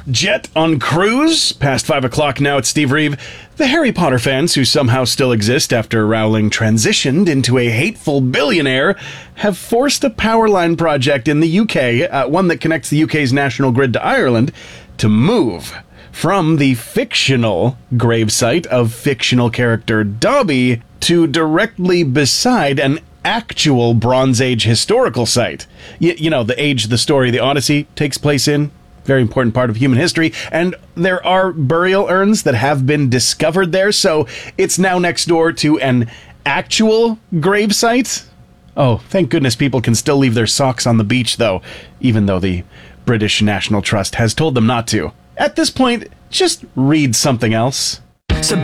Jet on cruise, past 5 o'clock now at Steve Reeve. The Harry Potter fans who somehow still exist after Rowling transitioned into a hateful billionaire have forced a power line project in the UK, one that connects the UK's national grid to Ireland, to move from the fictional gravesite of fictional character Dobby to directly beside an actual Bronze Age historical site. You know, the age the story, the Odyssey, takes place in. Very important part of human history. And there are burial urns that have been discovered there, so it's now next door to an actual gravesite. Oh, thank goodness people can still leave their socks on the beach, though, even though the British National Trust has told them not to. At this point, just read something else.